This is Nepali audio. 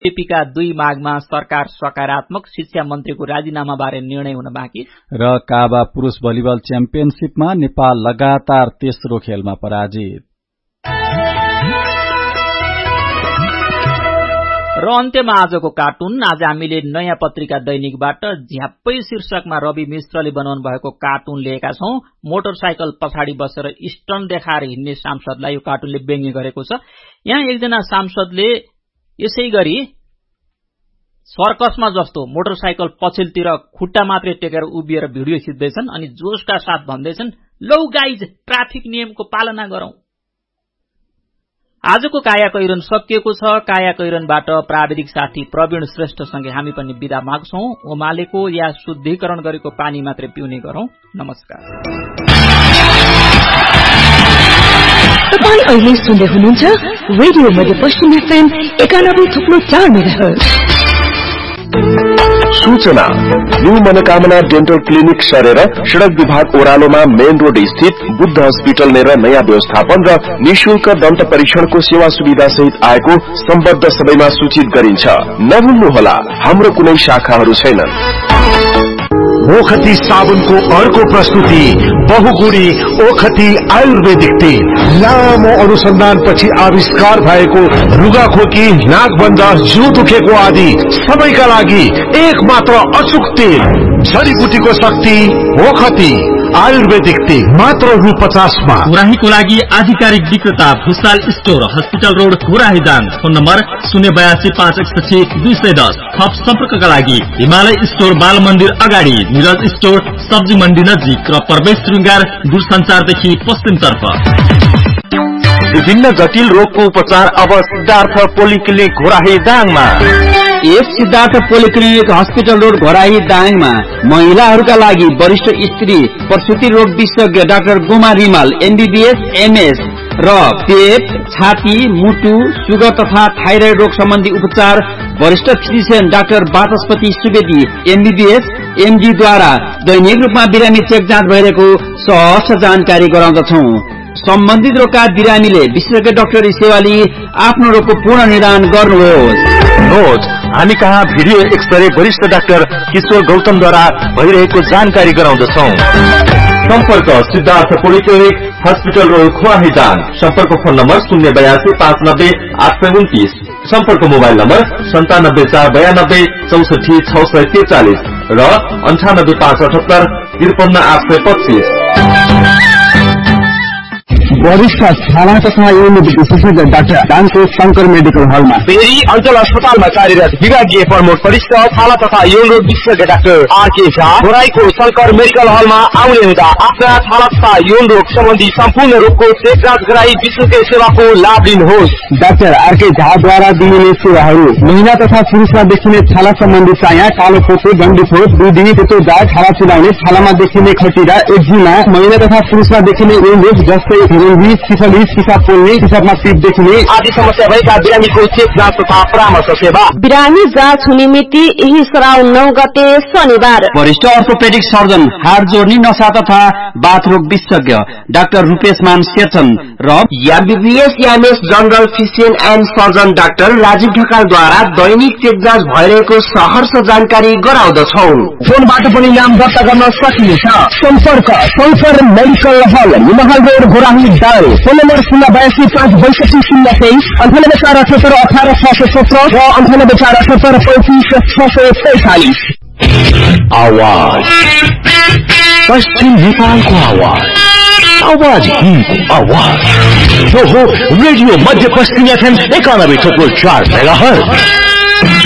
एपीका 2 माघमा सरकार सकारात्मक, शिक्षा मन्त्रीको राजीनामा बारे निर्णय हुन बाँकी। र काबा पुरुष भलिबल च्याम्पियनशिपमा नेपाल लगातार तेस्रो खेलमा पराजित। र अन्त्यमा आजको कार्टुन। आज हामीले नयाँ पत्रिका दैनिकबाट झ्याप्पै शीर्षकमा रवि मिश्रले बनाउनु भएको कार्टुन लिएका छौं। मोटरसाइकल पछाडि बसेर स्टन देखाएर हिँड्ने सांसदलाई यो कार्टुनले व्यङ्ग्य गरेको छ। यहाँ एकजना सांसदले यसै गरी सर्कसमा जस्तो मोटरसाइकल पछिल्तिर खुट्टा मात्रै टेकेर उभिएर भिडियो खिच्दैछन् अनि जोशका साथ भन्दैछन्, लौ गाइज, ट्राफिक नियमको पालना गरौं। आजको काया कैरन सकिएको छ। काया कैरनबाट प्राविधिक साथी प्रवीण श्रेष्ठसँगै हामी पनि बिदा माग्छौं। ओमालेको या शुद्धिकरण गरेको पानी मात्रै पिउने गरौं। नमस्कार। तपाईं अहिले सुन्दै हुनुहुन्छ रेडियो मध्यपश्चिम FM 91.4 मेगाहर्ज। सूचना, न्यू मनोकामना डेन्टल क्लिनिक सरेर सड़क विभाग ओह्रालोमा मेन रोड स्थित बुद्ध हस्पिटल लिएर नयाँ व्यवस्थापन र निशुल्क दन्त परीक्षणको सेवा सुविधा सहित आएको सम्बद्ध सबैमा सूचित गरिन्छ। नभुल्नुहोला, हाम्रो कुनै शाखाहरू छैनन्। ओखती साबुनको अर्को प्रस्तुति बहुगुणी ओखती आयुर्वेदिक तेल। लामो अनुसन्धानपछि आविष्कार भएको रुगाखोकी, नाकबन्ध, जिउ दुखेको आदि सबैका लागि एक मात्र अचूक तेल। जडीबुटीको शक्ति ओखती आयुर्वेदिक तेल, मात्र रु 50 मा। घोराहीको लागि आधिकारिक विक्रेता Bhusal store, hospital road, घोराहीदाङ। Phone number 082561210। थप सम्पर्कका लागि हिमालय स्टोर, बाल मन्दिर अगाडि, निरज स्टोर, सब्जी मण्डी नजिक र प्रवेश श्रृंगार दूरसञ्चारदेखि पश्चिमतर्फ। विभिन्न जटिल रोगको उपचार अब सिद्धार्थ पोलिक्लिनिक घोराहीदाङमा। एक सिद्धार्थ पोलिक्लिनिक, हस्पिटल रोड, घोराहीदाङमा महिलाहरूका लागि वरिष्ठ स्त्री प्रसूति रोग विशेषज्ञ doctor Goma Rimal MBBS MS र पेट, छाती, मुटु, सुगर तथा थाइरोइड रोग सम्बन्धी उपचार वरिष्ठ फिजिशियन डाक्टर वाचस्पति सुवेदी MBBS MD द्वारा दैनिक रूपमा बिरामी चेक जाँच भइरहेको सहज जानकारी गराउँदछौ। सम्बन्धित रोगका बिरामीले विशेषज्ञ डाक्टरी सेवा लिई आफ्नो रोगको पूर्ण निदान गर्नुहोस्। रोज हामी कहाँ भिडियो एक्सरे वरिष्ठ डाक्टर किशोर गौतमद्वारा भइरहेको जानकारी गराउँदछौ। सम्पर्क सिद्धार्थ पोलिक्लिनिक, हस्पिटल रोड, घोराहीदाङ। सम्पर्क फोन नम्बर 082590829। सम्पर्क मोबाइल नम्बर 9742964643 र 9858753825। वरिष्ठ छाला तथा युनिट विशेषज्ञ डाक्टर दानको शंकर मेडिकल हलमा। फेरि अञ्चल अस्पतालमा कार्यरत विभागीय प्रमुख वरिष्ठ छाला तथा यौन रोग विशेषज्ञ doctor RK Jha घोराईको Shankar medical हलमा आउने हुँदा आफ्ना छाला तथा यौन रोग सम्बन्धी सम्पूर्ण रोगको चेक जाँच गराई विशेषज्ञ सेवाको लाभ लिनुहोस्। डाक्टर RK झाद्वारा दिइने सेवाहरू: महिला तथा पुरुषमा देखिने छाला सम्बन्धी चाया, कालो पोतो, डन्डीफोर, दुधी, पेटो दाग, छाला चिलाउने, छालामा देखिने खटिरा, एक्जिमा, महिला तथा पुरुषमा देखिने यौन रोग जस्तै सिफलिस, पिसाब पोल्ने, पिसाबमा पिप देखिने आदि समस्या भएका बिरामीको चेक जाँच तथा परामर्श सेवा। बिरामी जाँच हुने मिति यही श्रावण 9 गते शनिबार। वरिष्ठ अर्थोपेडिक सर्जन, हाड जोड्ने, नसा तथा बाथरोग विशेषज्ञ डाक्टर रूपेशमान शेरचन र MBBS MS general physician and surgeon doctor Rajiv ढकालद्वारा Dainik check जाँच भइरहेको सहर्ष जानकारी गराउँदछौ। फोनबाट पनि नाम दर्ता गर्न सकिनेछ। सम्पर्क शंकर मेडिकल हल, महल रोड, घोराहीदाङ। फोन नम्बर 082562023, 9848188617 र 9848354646। आवाज पश्चिम नेपालको आवाज, आवाज हिन्दको आवाज। यो हो रेडियो मध्य पश्चिम FM 91.4 मेगाहर्ज।